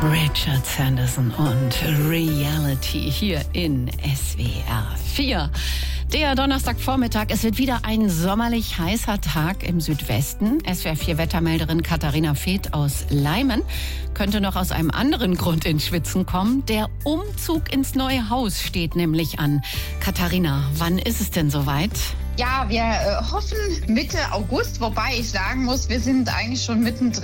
Richard Sanderson und Reality hier in SWR 4. Der Donnerstagvormittag, es wird wieder ein sommerlich heißer Tag im Südwesten. SWR 4 Wettermelderin Katharina Feeth aus Leimen könnte noch aus einem anderen Grund ins Schwitzen kommen. Der Umzug ins neue Haus steht nämlich an. Katharina, wann ist es denn soweit? Ja, wir hoffen Mitte August, wobei ich sagen muss, wir sind eigentlich schon mittendrin.